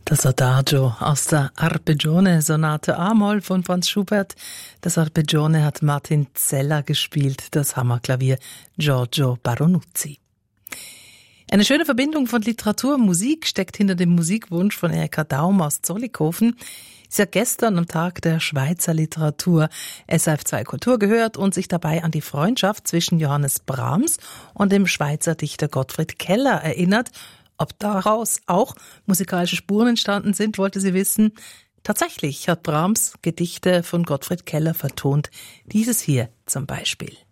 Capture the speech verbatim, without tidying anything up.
Das Adagio aus der Arpeggione-Sonate A-Moll von Franz Schubert. Das Arpeggione hat Martin Zeller gespielt, das Hammerklavier Giorgio Baronuzzi. Eine schöne Verbindung von Literatur und Musik steckt hinter dem Musikwunsch von Erika Daum aus Zollikofen. Sie hat gestern am Tag der Schweizer Literatur S R F zwei Kultur gehört und sich dabei an die Freundschaft zwischen Johannes Brahms und dem Schweizer Dichter Gottfried Keller erinnert. Ob daraus auch musikalische Spuren entstanden sind, wollte sie wissen. Tatsächlich hat Brahms Gedichte von Gottfried Keller vertont. Dieses hier zum Beispiel.